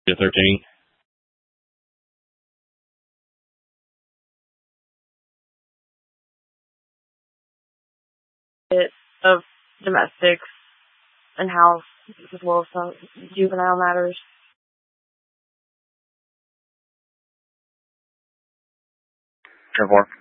to 13. Bit of domestics and house as well as some juvenile matters. 10-4.